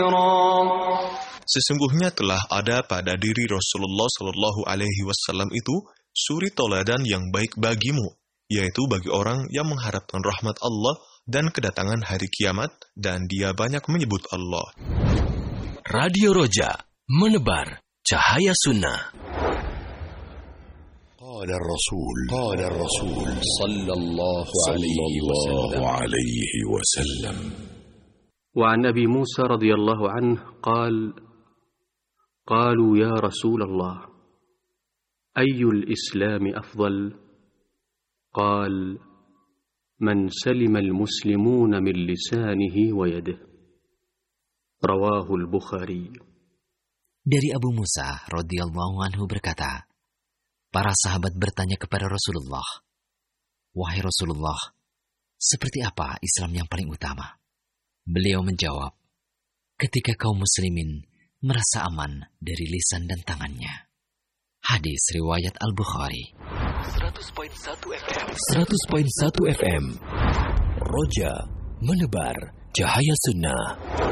خيرا. Sesungguhnya telah ada pada diri Rasulullah Shallallahu Alaihi Wasallam itu suri toladan yang baik bagimu, yaitu bagi orang yang mengharapkan rahmat Allah dan kedatangan hari kiamat, dan dia banyak menyebut Allah. Radio Roja, menebar cahaya sunnah. قال الرسول صلى الله عليه وسلم وعن أبي موسى رضي الله عنه قال: قالوا يا رسول الله أي الإسلام أفضل؟ قال: من سلم المسلمون من لسانه ويده. رواه البخاري. Dari Abu Musa radhiyallahu anhu berkata, para sahabat bertanya kepada Rasulullah, "Wahai Rasulullah, seperti apa Islam yang paling utama?" Beliau menjawab, "Ketika kaum muslimin merasa aman dari lisan dan tangannya." Hadis riwayat Al-Bukhari. 100.1 FM. Roja, menebar cahaya sunnah.